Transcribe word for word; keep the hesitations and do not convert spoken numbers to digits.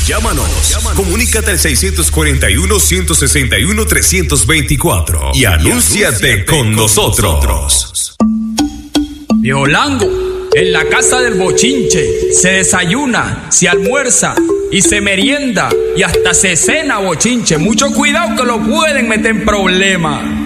Llámanos, Llámanos. Comunícate al seiscientos cuarenta y uno, ciento sesenta y uno, trescientos veinticuatro y anúnciate con, con nosotros. nosotros. Viejo Lango, en la casa del bochinche se desayuna, se almuerza y se merienda y hasta se cena bochinche. Mucho cuidado que lo pueden meter en problemas.